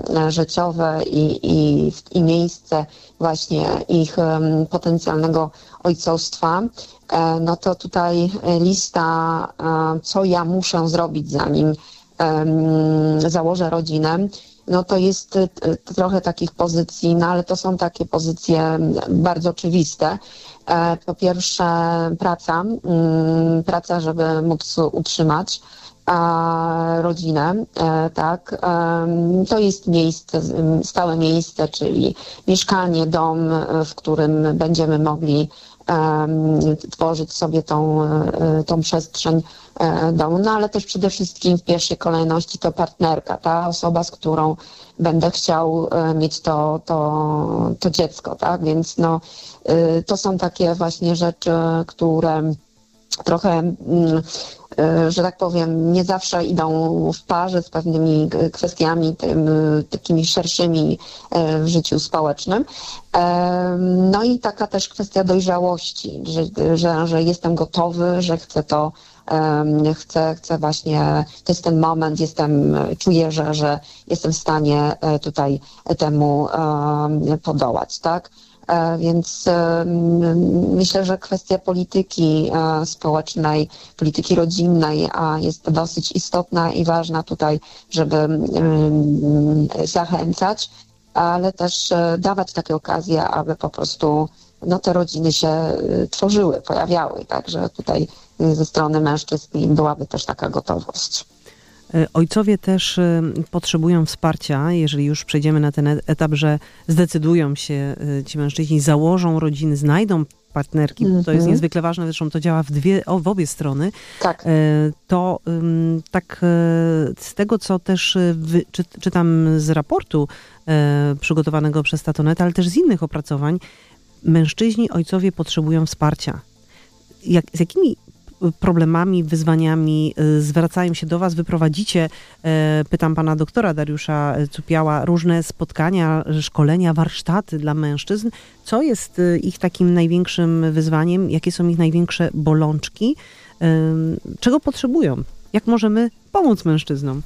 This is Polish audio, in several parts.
życiowe i miejsce właśnie ich potencjalnego ojcostwa, no to tutaj lista, co ja muszę zrobić, zanim założę rodzinę, no to jest trochę takich pozycji, no ale to są takie pozycje bardzo oczywiste. Po pierwsze praca, żeby móc utrzymać rodzinę, tak. To jest miejsce, stałe miejsce, czyli mieszkanie, dom, w którym będziemy mogli tworzyć sobie tą przestrzeń domu, no ale też przede wszystkim w pierwszej kolejności to partnerka, ta osoba, z którą będę chciał mieć to dziecko, tak, więc no to są takie właśnie rzeczy, które trochę, że tak powiem, nie zawsze idą w parze z pewnymi kwestiami takimi szerszymi w życiu społecznym. No i taka też kwestia dojrzałości, że jestem gotowy, że chcę to, chcę właśnie, to jest ten moment, czuję, że jestem w stanie tutaj temu podołać, tak? Więc myślę, że kwestia polityki społecznej, polityki rodzinnej jest dosyć istotna i ważna tutaj, żeby zachęcać, ale też dawać takie okazje, aby po prostu te rodziny się tworzyły, pojawiały. Także tutaj ze strony mężczyzn byłaby też taka gotowość. Ojcowie też potrzebują wsparcia, jeżeli już przejdziemy na ten etap, że zdecydują się ci mężczyźni, założą rodziny, znajdą partnerki, to jest niezwykle ważne, zresztą to działa w obie strony. Tak. To tak z tego, co też czytam z raportu przygotowanego przez Statonet, ale też z innych opracowań, mężczyźni, ojcowie potrzebują wsparcia. Z jakimi problemami, wyzwaniami zwracają się do was? Wy prowadzicie, pytam pana doktora Dariusza Cupiała, różne spotkania, szkolenia, warsztaty dla mężczyzn. Co jest ich takim największym wyzwaniem? Jakie są ich największe bolączki? Czego potrzebują? Jak możemy pomóc mężczyznom?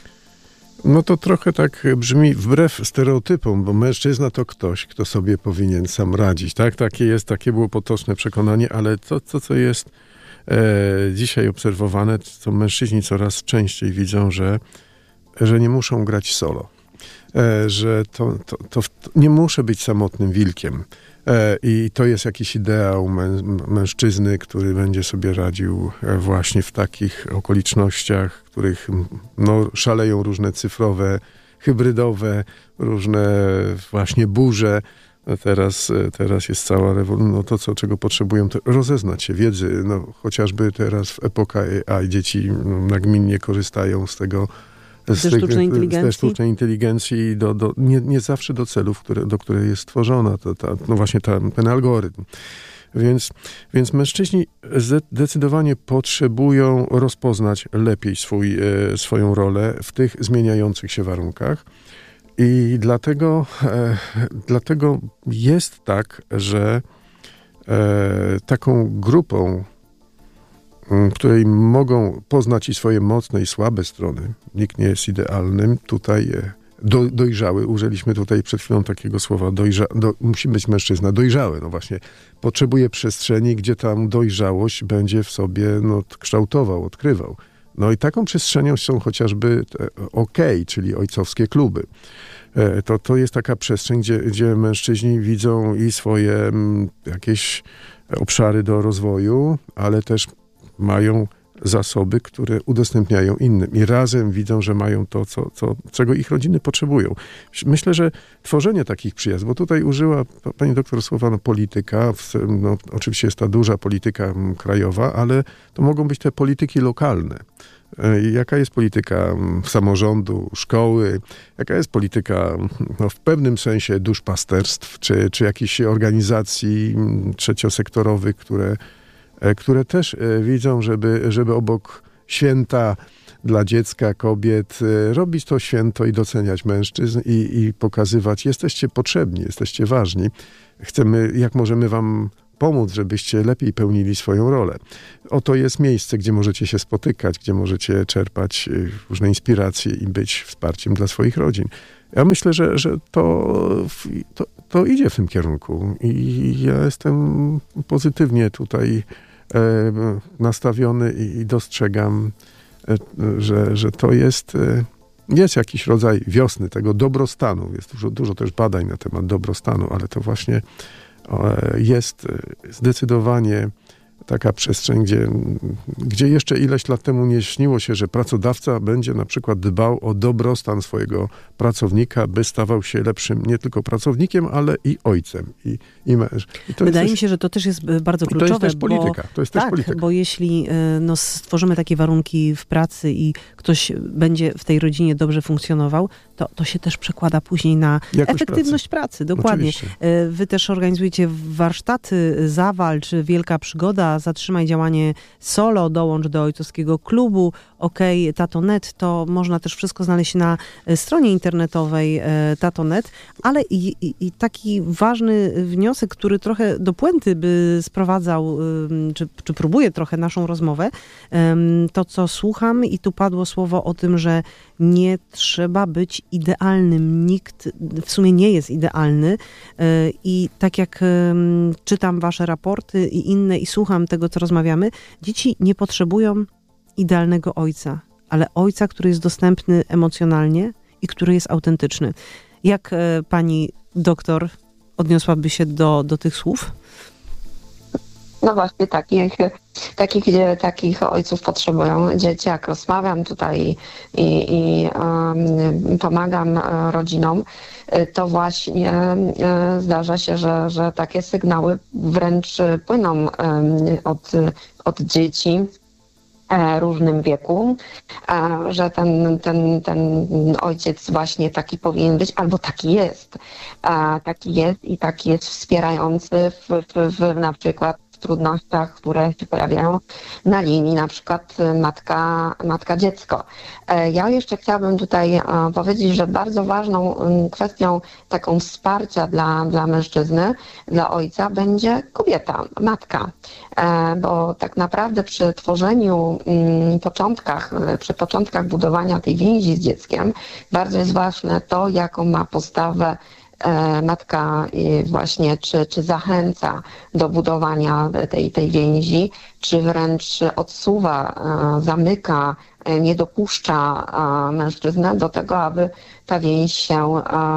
No to trochę tak brzmi wbrew stereotypom, bo mężczyzna to ktoś, kto sobie powinien sam radzić. Tak? Takie było potoczne przekonanie, ale to co jest dzisiaj obserwowane, to mężczyźni coraz częściej widzą, że nie muszą grać solo. Że to nie muszę być samotnym wilkiem. I to jest jakiś ideał mężczyzny, który będzie sobie radził właśnie w takich okolicznościach, w których szaleją różne cyfrowe, hybrydowe, różne właśnie burze. Teraz jest cała rewolucja, czego potrzebują, to rozeznać się wiedzy. Chociażby teraz w epoka AI dzieci nagminnie korzystają z tego, ze sztucznej inteligencji nie zawsze do celów, do których jest stworzona ten algorytm. Więc mężczyźni zdecydowanie potrzebują rozpoznać lepiej swoją rolę w tych zmieniających się warunkach. I dlatego jest tak, że taką grupą, której mogą poznać i swoje mocne i słabe strony, nikt nie jest idealnym, tutaj dojrzały, użyliśmy tutaj przed chwilą takiego słowa, musi być mężczyzna dojrzały, właśnie, potrzebuje przestrzeni, gdzie tam dojrzałość będzie w sobie kształtował, odkrywał. I taką przestrzenią są chociażby czyli ojcowskie kluby. To jest taka przestrzeń, gdzie mężczyźni widzą i swoje jakieś obszary do rozwoju, ale też mają zasoby, które udostępniają innym i razem widzą, że mają to, czego ich rodziny potrzebują. Myślę, że tworzenie takich przyjazd, bo tutaj użyła pani doktor słowa polityka, oczywiście jest ta duża polityka krajowa, ale to mogą być te polityki lokalne. Jaka jest polityka samorządu, szkoły, jaka jest polityka w pewnym sensie duszpasterstw, czy jakichś organizacji trzeciosektorowych, które też widzą, żeby obok święta dla dziecka, kobiet, robić to święto i doceniać mężczyzn i pokazywać, jesteście potrzebni, jesteście ważni. Jak możemy wam pomóc, żebyście lepiej pełnili swoją rolę. Oto jest miejsce, gdzie możecie się spotykać, gdzie możecie czerpać różne inspiracje i być wsparciem dla swoich rodzin. Ja myślę, że to idzie w tym kierunku i ja jestem pozytywnie tutaj nastawiony i dostrzegam, że to jest jakiś rodzaj wiosny, tego dobrostanu. Jest dużo też badań na temat dobrostanu, ale to właśnie jest zdecydowanie taka przestrzeń, gdzie jeszcze ileś lat temu nie śniło się, że pracodawca będzie na przykład dbał o dobrostan swojego pracownika, by stawał się lepszym nie tylko pracownikiem, ale i ojcem, i mężem. Wydaje mi się, że to też jest bardzo kluczowe. To jest też polityka. Bo jeśli stworzymy takie warunki w pracy i ktoś będzie w tej rodzinie dobrze funkcjonował, to się też przekłada później na efektywność pracy. Dokładnie. Oczywiście. Wy też organizujecie warsztaty, zawalcz, wielka przygoda, zatrzymaj działanie solo, dołącz do ojcowskiego klubu, Tato.net, to można też wszystko znaleźć na stronie internetowej Tato.net, ale i taki ważny wniosek, który trochę do puenty by sprowadzał, czy próbuje trochę naszą rozmowę, to co słucham i tu padło słowo o tym, że nie trzeba być idealnym. Nikt w sumie nie jest idealny i tak jak czytam wasze raporty i inne i słucham tego, co rozmawiamy, dzieci nie potrzebują idealnego ojca, ale ojca, który jest dostępny emocjonalnie i który jest autentyczny. Jak pani doktor odniosłaby się do tych słów? No właśnie takich ojców potrzebują dzieci. Jak rozmawiam tutaj i pomagam rodzinom, to właśnie zdarza się, że takie sygnały wręcz płyną od dzieci w różnym wieku, że ten ojciec właśnie taki powinien być, albo taki jest i taki jest wspierający w na przykład trudnościach, które się pojawiają na linii, na przykład matka-dziecko. Ja jeszcze chciałabym tutaj powiedzieć, że bardzo ważną kwestią taką wsparcia dla mężczyzny, dla ojca będzie kobieta, matka. Bo tak naprawdę przy tworzeniu przy początkach budowania tej więzi z dzieckiem bardzo jest ważne to, jaką ma postawę matka właśnie, czy zachęca do budowania tej więzi, czy wręcz odsuwa, zamyka, nie dopuszcza mężczyznę do tego, aby ta więź się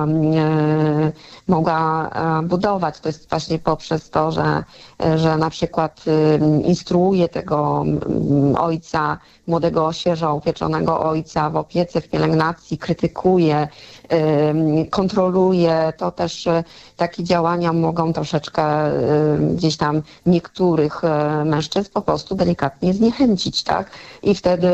mogła budować. To jest właśnie poprzez to, że na przykład instruuje tego ojca, młodego, świeżo upieczonego ojca w opiece, w pielęgnacji, krytykuje, kontroluje. To też takie działania mogą troszeczkę gdzieś tam niektórych mężczyzn po prostu delikatnie zniechęcić, tak? I wtedy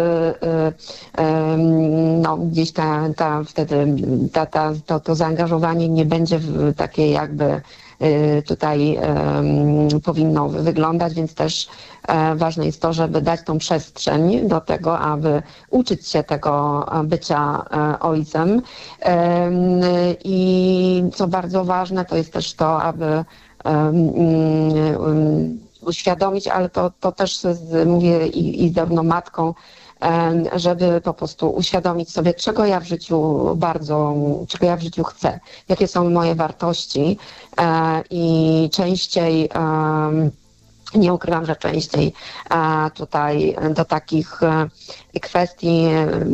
gdzieś wtedy to zaangażowanie nie będzie takie jakby tutaj powinno wyglądać, więc też ważne jest to, żeby dać tą przestrzeń do tego, aby uczyć się tego bycia ojcem. I co bardzo ważne, to jest też to, aby uświadomić, ale to też mówię i zarówno matką, żeby po prostu uświadomić sobie, czego ja w życiu chcę, jakie są moje wartości i częściej, nie ukrywam, że częściej tutaj do takich kwestii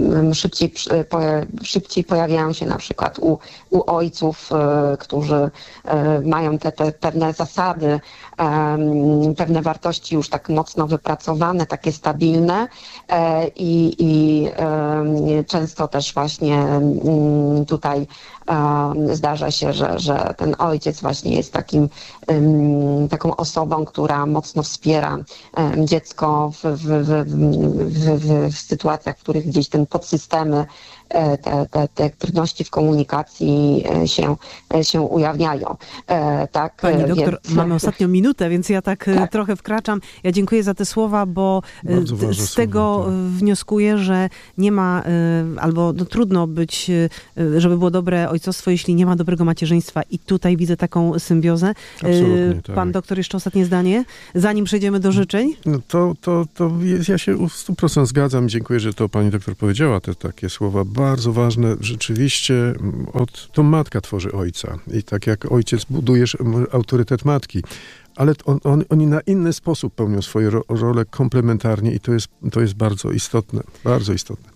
szybciej pojawiają się na przykład u ojców, którzy mają te pewne zasady, pewne wartości już tak mocno wypracowane, takie stabilne i często też właśnie tutaj zdarza się, że ten ojciec właśnie jest taką osobą, która mocno wspiera dziecko w sytuacjach, w których gdzieś ten podsystemy te trudności w komunikacji się ujawniają. Tak, Pani doktor, mamy ostatnią minutę, więc ja tak trochę wkraczam. Ja dziękuję za te słowa, bo z tego wnioskuję, że nie ma, albo trudno być, żeby było dobre ojcostwo, jeśli nie ma dobrego macierzyństwa. I tutaj widzę taką symbiozę. Absolutnie, tak. Pan doktor, jeszcze ostatnie zdanie, zanim przejdziemy do życzeń. No ja się w 100% zgadzam. Dziękuję, że to pani doktor powiedziała, te takie słowa bardzo ważne. Rzeczywiście to matka tworzy ojca. I tak jak ojciec budujesz autorytet matki, ale oni na inny sposób pełnią swoje role komplementarnie i to jest bardzo istotne, bardzo istotne.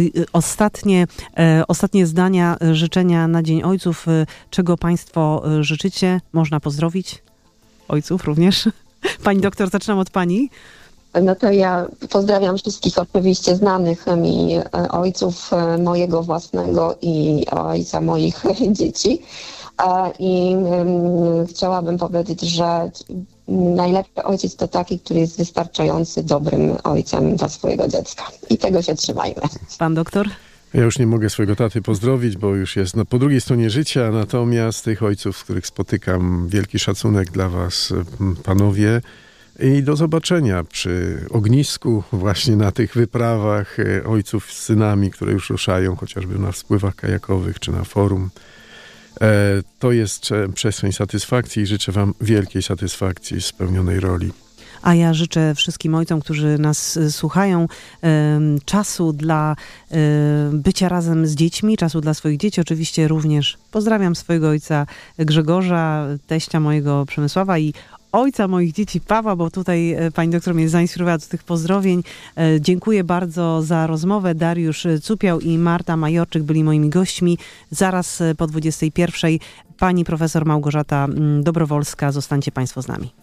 Ostatnie zdania, życzenia na Dzień Ojców. Czego państwo życzycie? Można pozdrowić ojców również. Pani doktor, zaczynam od pani. No to ja pozdrawiam wszystkich oczywiście znanych mi ojców mojego własnego i ojca moich dzieci. I chciałabym powiedzieć, że najlepszy ojciec to taki, który jest wystarczający dobrym ojcem dla swojego dziecka. I tego się trzymajmy. Pan doktor? Ja już nie mogę swojego taty pozdrowić, bo już jest po drugiej stronie życia, natomiast tych ojców, których spotykam, wielki szacunek dla was, panowie. I do zobaczenia przy ognisku, właśnie na tych wyprawach ojców z synami, które już ruszają, chociażby na spływach kajakowych czy na forum. To jest przestrzeń satysfakcji i życzę wam wielkiej satysfakcji, spełnionej roli. A ja życzę wszystkim ojcom, którzy nas słuchają, czasu dla bycia razem z dziećmi, czasu dla swoich dzieci. Oczywiście również pozdrawiam swojego ojca Grzegorza, teścia mojego Przemysława i ojca moich dzieci Pawła, bo tutaj pani doktor mnie zainspirowała do tych pozdrowień. Dziękuję bardzo za rozmowę. Dariusz Cupiał i Marta Majorczyk byli moimi gośćmi. Zaraz po 21:00 pani profesor Małgorzata Dobrowolska. Zostańcie państwo z nami.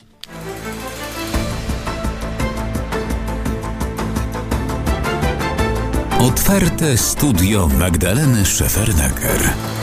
Otwarte studio Magdaleny Szefernaker.